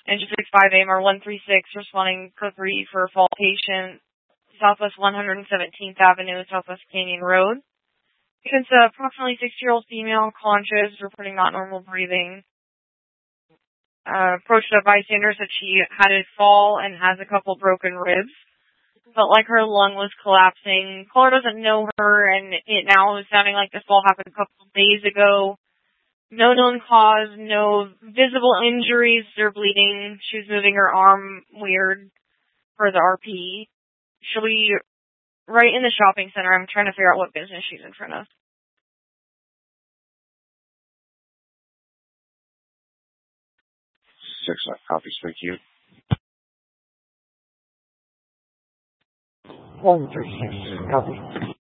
and just 65AMR 136 responding code 3 for a fall patient, Southwest 117th Avenue, Southwest Canyon Road. Patient's approximately 60-year-old female, conscious, reporting not normal breathing. Approached a bystander, said she had a fall and has a couple broken ribs. Felt like her lung was collapsing. Caller doesn't know her, and it now is sounding like this fall happened a couple of days ago. No known cause, no visible injuries or bleeding. She was moving her arm weird for the RP. She'll be right in the shopping center. I'm trying to figure out what business she's in front of. 6 copies, thank you. 136, copy.